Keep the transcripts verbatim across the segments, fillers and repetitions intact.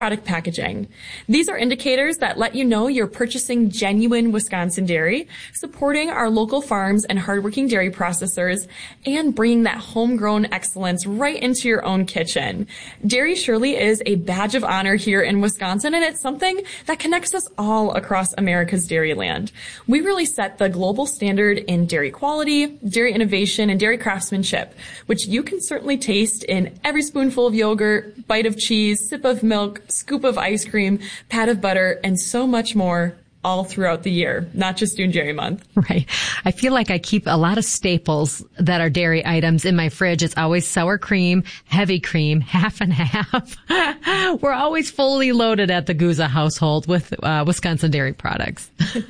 product packaging. These are indicators that let you know you're purchasing genuine Wisconsin dairy, supporting our local farms and hardworking dairy processors, and bringing that homegrown excellence right into your own kitchen. Dairy surely is a badge of honor here in Wisconsin, and it's something that connects us all across America's dairyland. We really set the global standard in dairy quality, dairy innovation, and dairy craftsmanship, which you can certainly taste in every spoonful of yogurt, bite of cheese, sip of milk, scoop of ice cream, pat of butter, and so much more all throughout the year, not just June Dairy Month. Right. I feel like I keep a lot of staples that are dairy items in my fridge. It's always sour cream, heavy cream, half and half. We're always fully loaded at the Guza household with uh, Wisconsin dairy products.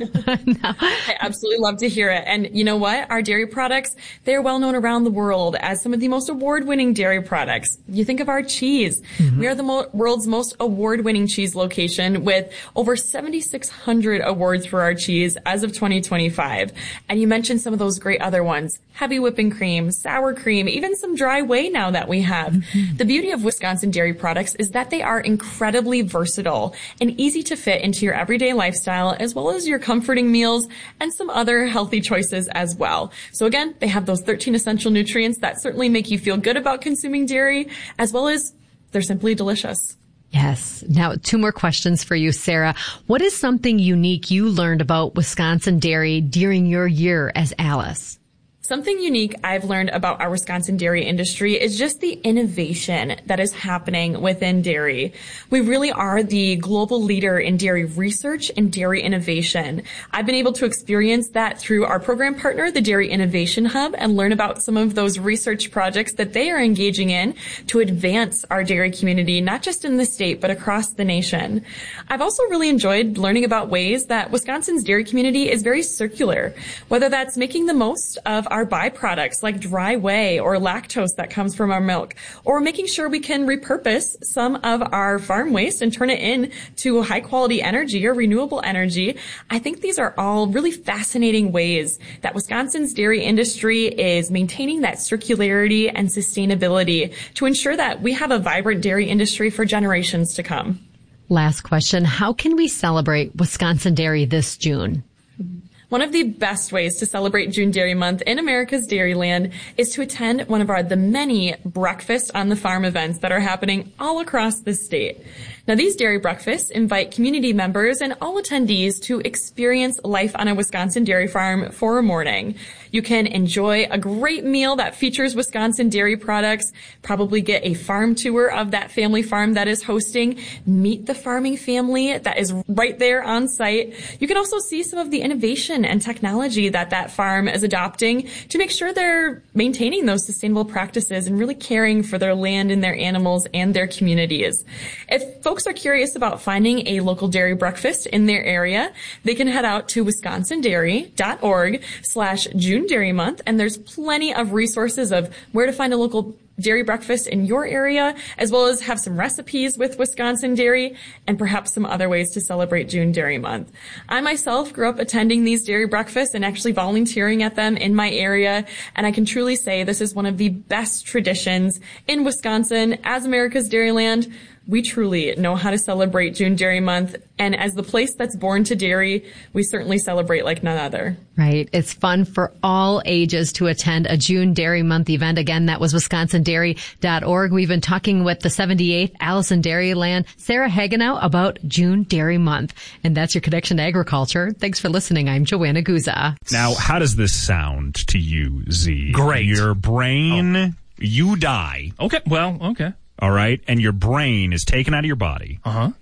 No. I absolutely love to hear it. And you know what? Our dairy products, they're well known around the world as some of the most award-winning dairy products. You think of our cheese. Mm-hmm. We are the mo- world's most award-winning cheese location with over seventy-six hundred awards for our cheese as of twenty twenty-five. And you mentioned some of those great other ones. Heavy whipping cream, sour cream, even some dry whey now that we have. Mm-hmm. The beauty of Wisconsin dairy products is that they are incredibly versatile and easy to fit into your everyday lifestyle, as well as your comforting meals and some other healthy choices as well. So again, they have those thirteen essential nutrients that certainly make you feel good about consuming dairy, as well as they're simply delicious. Yes. Now, two more questions for you, Sarah. What is something unique you learned about Wisconsin dairy during your year as Alice? Something unique I've learned about our Wisconsin dairy industry is just the innovation that is happening within dairy. We really are the global leader in dairy research and dairy innovation. I've been able to experience that through our program partner, the Dairy Innovation Hub, and learn about some of those research projects that they are engaging in to advance our dairy community, not just in the state, but across the nation. I've also really enjoyed learning about ways that Wisconsin's dairy community is very circular, whether that's making the most of our byproducts like dry whey or lactose that comes from our milk, or making sure we can repurpose some of our farm waste and turn it into high quality energy or renewable energy. I think these are all really fascinating ways that Wisconsin's dairy industry is maintaining that circularity and sustainability to ensure that we have a vibrant dairy industry for generations to come. Last question. How can we celebrate Wisconsin dairy this June? One of the best ways to celebrate June Dairy Month in America's Dairyland is to attend one of our the many breakfast on the farm events that are happening all across the state. Now, these dairy breakfasts invite community members and all attendees to experience life on a Wisconsin dairy farm for a morning. You can enjoy a great meal that features Wisconsin dairy products, probably get a farm tour of that family farm that is hosting, meet the farming family that is right there on site. You can also see some of the innovation and technology that that farm is adopting to make sure they're maintaining those sustainable practices and really caring for their land and their animals and their communities. If folks are curious about finding a local dairy breakfast in their area, they can head out to wisconsindairy.org slash June Dairy Month, and there's plenty of resources of where to find a local dairy breakfast in your area, as well as have some recipes with Wisconsin dairy and perhaps some other ways to celebrate June Dairy Month. I myself grew up attending these dairy breakfasts and actually volunteering at them in my area, and I can truly say this is one of the best traditions in Wisconsin. As America's Dairyland, we truly know how to celebrate June Dairy Month, and as the place that's born to dairy, we certainly celebrate like none other. Right. It's fun for all ages to attend a June Dairy Month event. Again, that was wisconsin dairy dot org. We've been talking with the seventy-eighth Allison Dairyland, Sarah Hagenow, about June Dairy Month. And that's your Connection to Agriculture. Thanks for listening. I'm Joanna Guza. Now, how does this sound to you, Z? Great. Your brain, oh. you die. Okay. Well, okay. All right. And your brain is taken out of your body. Uh-huh.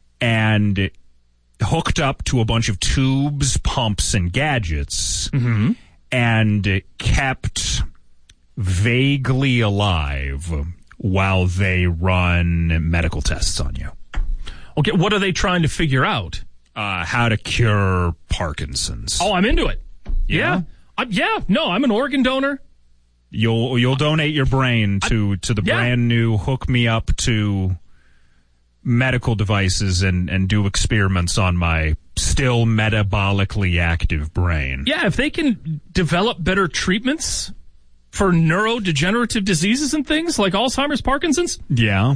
And hooked up to a bunch of tubes, pumps, and gadgets. Mm-hmm. And kept vaguely alive while they run medical tests on you. Okay. What are they trying to figure out? Uh, how to cure Parkinson's. Oh, I'm into it. Yeah. Yeah. Uh, yeah. No, I'm an organ donor. You'll you'll donate your brain to, I, to the yeah. brand new hook me up to medical devices and, and do experiments on my still metabolically active brain. Yeah, if they can develop better treatments for neurodegenerative diseases and things like Alzheimer's, Parkinson's, yeah, do it.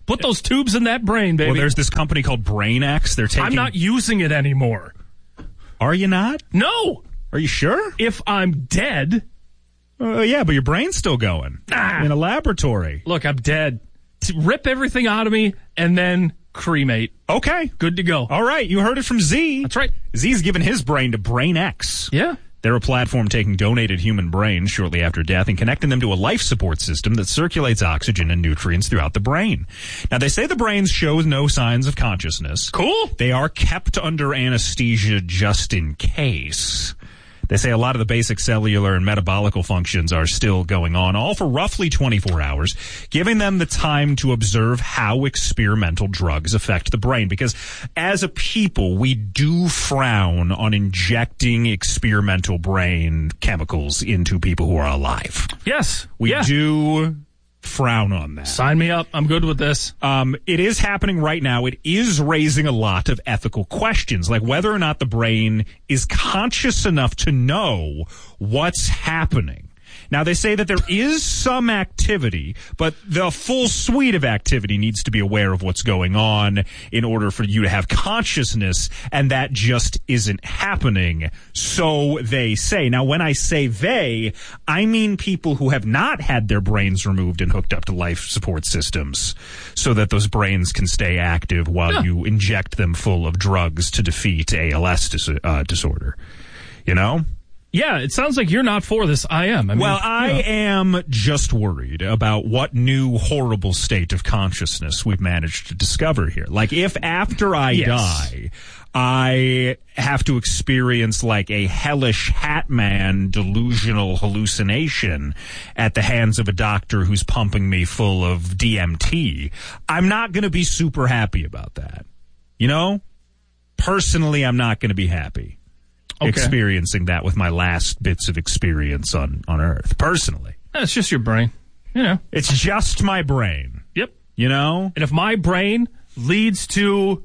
Put those tubes in that brain, baby. Well, there's this company called BrainX. They're taking. I'm not using it anymore. Are you not? No. Are you sure? If I'm dead. Uh, yeah, but your brain's still going. Ah. In a laboratory. Look, I'm dead. Rip everything out of me and then cremate. Okay. Good to go. All right, you heard it from Z. That's right. Z's given his brain to BrainX. Yeah. They're a platform taking donated human brains shortly after death and connecting them to a life support system that circulates oxygen and nutrients throughout the brain. Now, they say the brains show no signs of consciousness. Cool. They are kept under anesthesia just in case. They say a lot of the basic cellular and metabolical functions are still going on, all for roughly twenty-four hours, giving them the time to observe how experimental drugs affect the brain. Because as a people, we do frown on injecting experimental brain chemicals into people who are alive. Yes. We yeah. do frown on that. Sign me up. I'm good with this. Um, it is happening right now. It is raising a lot of ethical questions, like whether or not the brain is conscious enough to know what's happening. Now, they say that there is some activity, but the full suite of activity needs to be aware of what's going on in order for you to have consciousness, and that just isn't happening, so they say. Now, when I say they, I mean people who have not had their brains removed and hooked up to life support systems so that those brains can stay active while yeah. you inject them full of drugs to defeat A L S dis- uh, disorder. You know? Yeah, it sounds like you're not for this. I am. I mean, well, I you know. am just worried about what new horrible state of consciousness we've managed to discover here. Like, if after I yes. die, I have to experience like a hellish hat man delusional hallucination at the hands of a doctor who's pumping me full of D M T, I'm not going to be super happy about that. You know? Personally, I'm not going to be happy. Okay. Experiencing that with my last bits of experience on, on Earth, personally. It's just your brain. You know. It's just my brain. Yep. You know? And if my brain leads to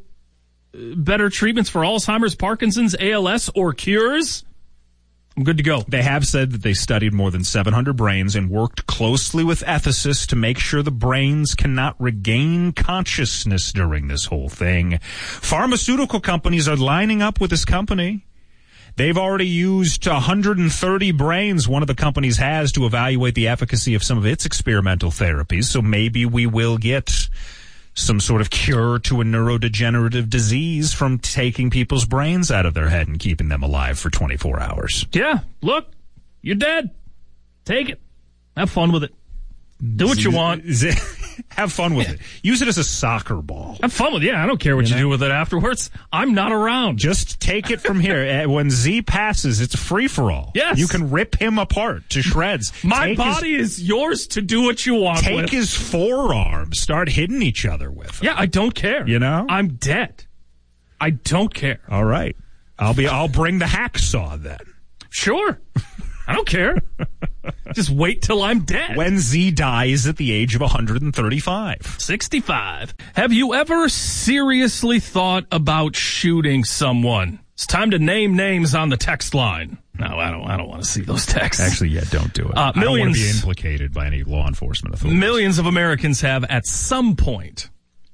better treatments for Alzheimer's, Parkinson's, A L S, or cures, I'm good to go. They have said that they studied more than seven hundred brains and worked closely with ethicists to make sure the brains cannot regain consciousness during this whole thing. Pharmaceutical companies are lining up with this company. They've already used one hundred thirty brains one of the companies has to evaluate the efficacy of some of its experimental therapies, so maybe we will get some sort of cure to a neurodegenerative disease from taking people's brains out of their head and keeping them alive for twenty-four hours. Yeah, look, you're dead. Take it. Have fun with it. Do what you want. Have fun with yeah. it. Use it as a soccer ball. Have fun with it. Yeah, I don't care what you, you know? do with it afterwards. I'm not around. Just take it from here. When Z passes, it's a free-for-all. Yes. You can rip him apart to shreds. My take body his, is yours to do what you want take with. Take his forearms. Start hitting each other with them. Yeah, I don't care. You know? I'm dead. I don't care. All right. I'll be. I'll bring the hacksaw then. Sure. I don't care. Just wait till I'm dead. When Z dies at the age of one hundred thirty-five. sixty-five. Have you ever seriously thought about shooting someone? It's time to name names on the text line. No, I don't I don't want to see those texts. Actually, yeah, don't do it. Uh, millions, I don't want to be implicated by any law enforcement authorities. Millions of Americans have at some point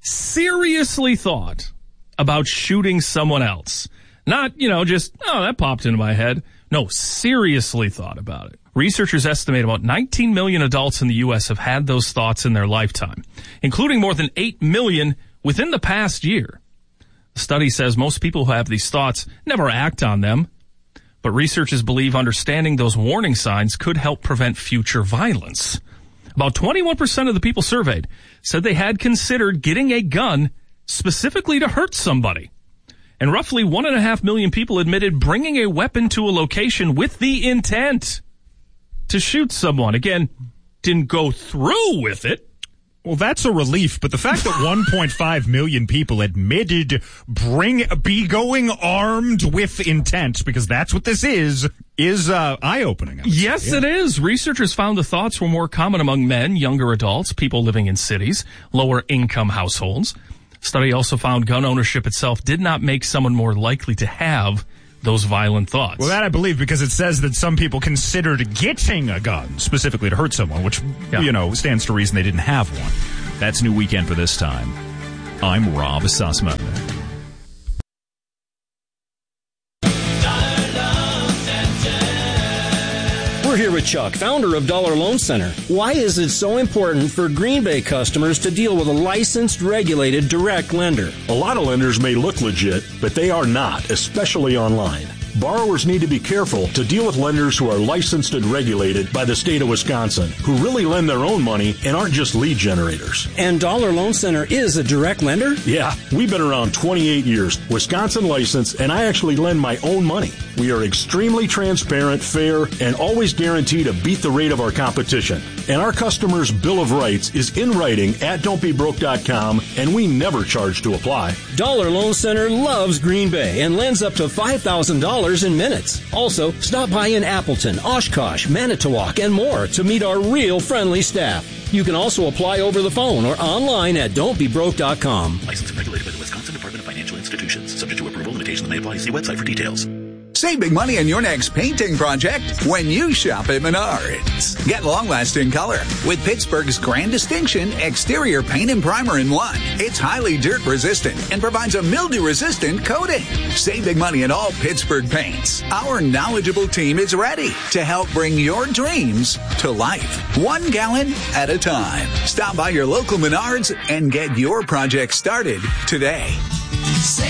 seriously thought about shooting someone else. Not, you know, just, oh, that popped into my head. No, seriously thought about it. Researchers estimate about nineteen million adults in the U S have had those thoughts in their lifetime, including more than eight million within the past year. The study says most people who have these thoughts never act on them, but researchers believe understanding those warning signs could help prevent future violence. About twenty-one percent of the people surveyed said they had considered getting a gun specifically to hurt somebody. And roughly one and a half million people admitted bringing a weapon to a location with the intent to shoot someone. Again, didn't go through with it. Well, that's a relief, but the fact that one point five million people admitted bring be going armed with intent, because that's what this is, is uh, eye-opening. Yes, yeah. It is. Researchers found the thoughts were more common among men, younger adults, people living in cities, lower-income households. Study also found gun ownership itself did not make someone more likely to have those violent thoughts. Well, that I believe, because it says that some people considered getting a gun specifically to hurt someone, which, yeah. you know, stands to reason they didn't have one. That's new weekend for this time. I'm Rob Sussman. We're here with Chuck, founder of Dollar Loan Center. Why is it so important for Green Bay customers to deal with a licensed, regulated, direct lender? A lot of lenders may look legit, but they are not, especially online. Borrowers need to be careful to deal with lenders who are licensed and regulated by the state of Wisconsin, who really lend their own money and aren't just lead generators. And Dollar Loan Center is a direct lender? Yeah, we've been around twenty-eight years, Wisconsin licensed, and I actually lend my own money. We are extremely transparent, fair, and always guarantee to beat the rate of our competition. And our customers' Bill of Rights is in writing at don't be broke dot com, and we never charge to apply. Dollar Loan Center loves Green Bay and lends up to five thousand dollars in minutes. Also, stop by in Appleton, Oshkosh, Manitowoc, and more to meet our real friendly staff. You can also apply over the phone or online at don't be broke dot com. Licensed and regulated by the Wisconsin Department of Financial Institutions. Subject to approval, limitations may apply. See website for details. Save big money on your next painting project when you shop at Menards. Get long-lasting color with Pittsburgh's Grand Distinction Exterior Paint and Primer in one. It's highly dirt-resistant and provides a mildew-resistant coating. Save big money on all Pittsburgh paints. Our knowledgeable team is ready to help bring your dreams to life, one gallon at a time. Stop by your local Menards and get your project started today.